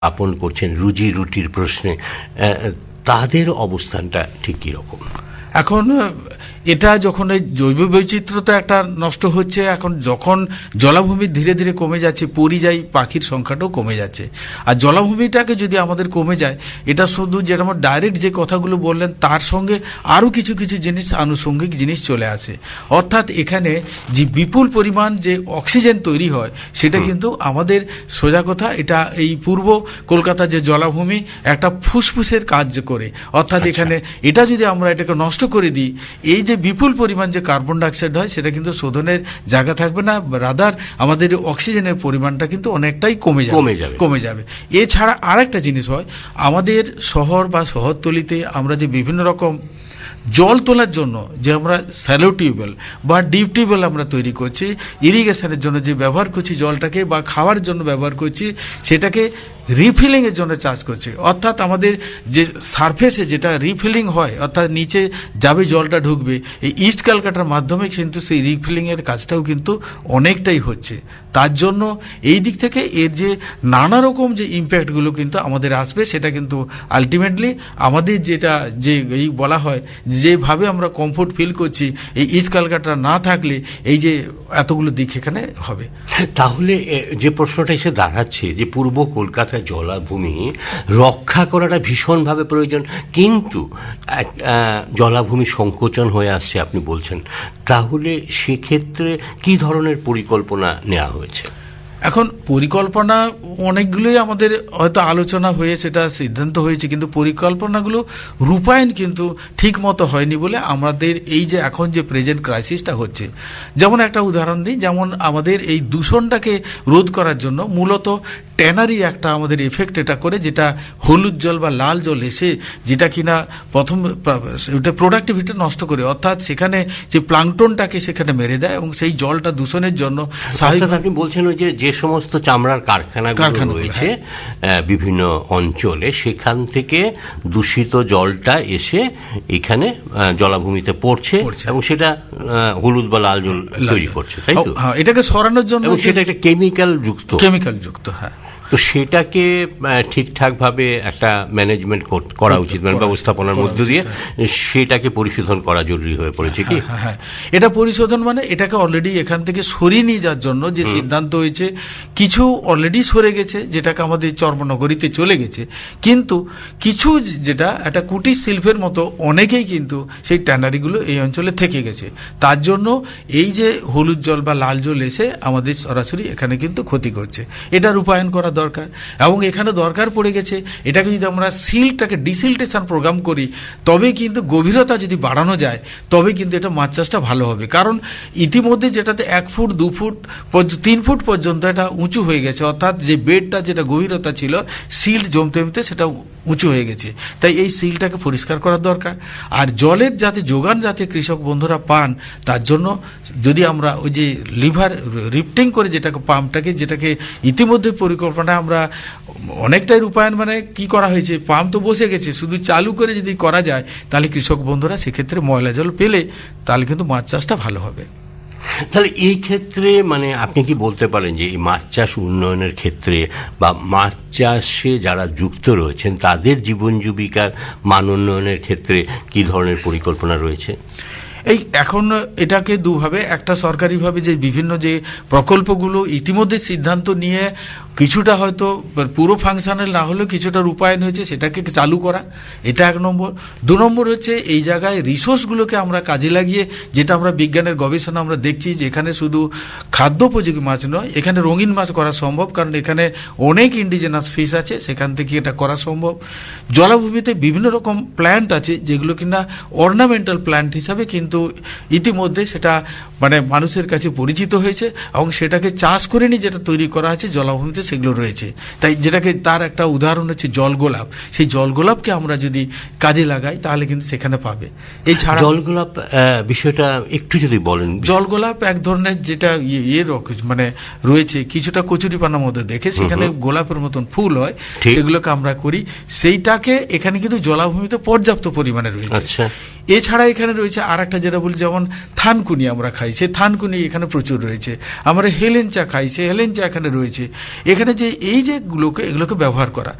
আপন করছেন রুজি রুটির প্রশ্নে, তাদের অবস্থানটা ঠিক কীরকম? এখন এটা যখন এই জৈব বৈচিত্র্যতা একটা নষ্ট হচ্ছে, এখন যখন জলাভূমি ধীরে ধীরে কমে যাচ্ছে, পরিযায়ী পাখির সংখ্যাটাও কমে যাচ্ছে। আর জলাভূমিটাকে যদি আমাদের কমে যায়, এটা শুধু যেরকম ডাইরেক্ট যে কথাগুলো বললেন তার সঙ্গে আরও কিছু কিছু জিনিস, আনুষঙ্গিক জিনিস চলে আসে। অর্থাৎ এখানে যে বিপুল পরিমাণ যে অক্সিজেন তৈরি হয় সেটা কিন্তু আমাদের, সোজা কথা, এটা এই পূর্ব কলকাতা যে জলাভূমি একটা ফুসফুসের কাজ করে। অর্থাৎ এখানে এটা যদি আমরা এটাকে নষ্ট করে দিই, এই যে বিপুল পরিমাণ যে কার্বন ডাইঅক্সাইড হয় সেটা কিন্তু শোধনের জায়গা থাকবে না, রাদার আমাদের অক্সিজেনের পরিমাণটা কিন্তু অনেকটাই কমে যাবে। এছাড়া আরেকটা জিনিস হয়, আমাদের শহর বা শহরতলিতে আমরা যে বিভিন্ন রকম জল তোলার জন্য যে আমরা স্যালো টিউবওয়েল বা ডিপ টিউবওয়েল আমরা তৈরি করছি, ইরিগেশনের জন্য যে ব্যবহার করছি জলটাকে, বা খাওয়ার জন্য ব্যবহার করছি, সেটাকে রিফিলিংয়ের জন্য চার্জ করছে। অর্থাৎ আমাদের যে সারফেসে যেটা রিফিলিং হয়, অর্থাৎ নিচে যাবে জলটা ঢুকবে, এই ইস্ট ক্যালকাটার মাধ্যমে কিন্তু সেই রিফিলিংয়ের কাজটাও কিন্তু অনেকটাই হচ্ছে। তার জন্য এই দিক থেকে এর যে নানা রকম যে ইম্প্যাক্টগুলো কিন্তু আমাদের আসবে, সেটা কিন্তু আলটিমেটলি আমাদের যেটা যে এই বলা হয় যেভাবে আমরা কমফোর্ট ফিল করছি, এই ইস্ট ক্যালকাটা না থাকলে এই যে এতগুলো দিক এখানে হবে। তাহলে যে প্রশ্নটা এসে দাঁড়াচ্ছে যে পূর্ব কলকাতার জলাভূমি রক্ষা করাটা ভীষণভাবে প্রয়োজন, কিন্তু জলাভূমি সংকোচন হয়ে আসছে আপনি বলছেন, তাহলে সেক্ষেত্রে কি ধরনের পরিকল্পনা নেওয়া হয়েছে? এখন পরিকল্পনা অনেকগুলোই আমাদের হয়তো আলোচনা হয়ে সেটা সিদ্ধান্ত হয়েছে, কিন্তু পরিকল্পনাগুলো রূপায়ণ কিন্তু ঠিক মতো হয়নি বলে আমাদের এই যে এখন যে প্রেজেন্ট ক্রাইসিসটা হচ্ছে। যেমন একটা উদাহরণ দিই, যেমন আমাদের এই দূষণটাকে রোধ করার জন্য মূলত ট্যানারির একটা আমাদের এফেক্ট এটা করে, যেটা হলুদ জল বা লাল জল এসে যেটা কিনা প্রথম ওটা প্রোডাক্টিভিটি নষ্ট করে, অর্থাৎ সেখানে যে প্লাঙ্কটনটাকে সেখানে মেরে দেয় এবং সেই জলটা দূষণের জন্য। আপনি বলছেন ওই যে সমস্ত চামড়ার কারখানাগুলো রয়েছে বিভিন্ন অঞ্চলে, সেখান থেকে দূষিত জলটা এসে এখানে জলাভূমিতে পড়ছে এবং সেটা হলুদ বা লাল জল তৈরি করছে, তাই তো? এটাকে সরানোর জন্য সেটা একটা কেমিক্যাল যুক্ত। হ্যাঁ, তো সেটাকে ঠিকঠাকভাবে একটা ম্যানেজমেন্ট করা উচিত, মানে ব্যবস্থাপনার মধ্য দিয়ে সেটাকে পরিশোধন করা জরুরি হয়ে পড়েছে কি? হ্যাঁ, এটা পরিশোধন মানে এটাকে অলরেডি এখান থেকে সরিয়ে নিয়ে যাওয়ার জন্য যে সিদ্ধান্ত হয়েছে, কিছু অলরেডি সরে গেছে, যেটাকে আমাদের চর্মনগরীতে চলে গেছে, কিন্তু কিছু যেটা একটা কুটির শিল্পের মতো অনেকেই কিন্তু সেই ট্যানারিগুলো এই অঞ্চলে থেকে গেছে। তার জন্য এই যে হলুদ জল বা লাল জল এসে আমাদের সরাসরি এখানে কিন্তু ক্ষতি করছে, এটা রূপায়ণ করা দরকার। এবং এখানে দরকার পড়ে গেছে এটাকে যদি আমরা সিল্টটাকে ডিসিল্টেশন প্রোগ্রাম করি, তবে কিন্তু গভীরতা যদি বাড়ানো যায়, তবে কিন্তু এটা মাছ চাষটা ভালো হবে। কারণ ইতিমধ্যে যেটাতে 1 ফুট 2 ফুট 3 ফুট পর্যন্ত এটা উঁচু হয়ে গেছে, অর্থাৎ যে বেডটা যেটা গভীরতা ছিল সিল্ট জমতে জমতে সেটা উঁচু হয়ে গেছে। তাই এই সিলটাকে পরিষ্কার করার দরকার। আর জলের যাতে যোগান যাতে কৃষক বন্ধুরা পান, তার জন্য যদি আমরা ওই যে লিভার রিফটিং করে যেটাকে পাম্পটাকে, যেটাকে ইতিমধ্যে পরিকল্পনা আমরা অনেকটাই রূপায়ণ, মানে কি করা হয়েছে, পাম্প তো বসে গেছে, শুধু চালু করে যদি করা যায় তাহলে কৃষক বন্ধুরা সেক্ষেত্রে ময়লা জল পেলে তাহলে কিন্তু মাছ চাষটা ভালো হবে। তাহলে এই ক্ষেত্রে মানে আপনি কি বলতে পারেন যে এই মাছ চাষ উন্নয়নের ক্ষেত্রে বা মাছ চাষে যারা যুক্ত রয়েছেন তাদের জীবন জীবিকার মান উন্নয়নের ক্ষেত্রে কি ধরনের পরিকল্পনা রয়েছে? এই এখন এটাকে দুভাবে, একটা সরকারিভাবে যে বিভিন্ন যে প্রকল্পগুলো ইতিমধ্যে সিদ্ধান্ত নিয়ে কিছুটা হয়তো পুরো ফাংশনাল না হলেও কিছুটা রূপায়ণ হয়েছে, সেটাকে চালু করা, এটা 1 নম্বর। 2 নম্বর হচ্ছে এই জায়গায় রিসোর্সগুলোকে আমরা কাজে লাগিয়ে, যেটা আমরা বিজ্ঞানের গবেষণা আমরা দেখছি যে এখানে শুধু খাদ্যোপযোগী মাছ নয়, এখানে রঙিন মাছ করা সম্ভব, কারণ এখানে অনেক ইন্ডিজেনাস ফিশ আছে, সেখান থেকে এটা করা সম্ভব। জলাভূমিতে বিভিন্ন রকম প্ল্যান্ট আছে যেগুলো কিনা অর্নামেন্টাল প্ল্যান্ট হিসাবে কিন্তু ইতিমধ্যে সেটা মানে মানুষের কাছে পরিচিত হয়েছে, এবং সেটাকে চাষ করে নিয়ে যেটা তৈরি করা আছে জলাভূমিতে সেগুলো রয়েছে। তাই যেটাকে তার একটা উদাহরণ হচ্ছে জলগোলাপ, সেই জলগোলাপকে আমরা যদি কাজে লাগাই তাহলে কিন্তু সেখানে পাবে। এছাড়া জলগোলাপ বিষয়টা একটু যদি বলেন। জলগোলাপ এক ধরনের যেটা মানে রয়েছে কিছুটা কচুরিপানার মধ্যে দেখে, সেখানে গোলাপের মতন ফুল হয়, সেগুলোকে আমরা করি, সেইটাকে এখানে কিন্তু জলাভূমিতে পর্যাপ্ত পরিমাণে রয়েছে। এছাড়া এখানে রয়েছে আর একটা যেটা বলি, যেমন থানকুনি আমরা খাই, সেই থানকুনি এখানে প্রচুর রয়েছে। আমরা হেলেঞ্চা খাই, সেই হেলেঞ্চা এখানে রয়েছে। এখানে যে এই যেগুলোকে এগুলোকে ব্যবহার করা,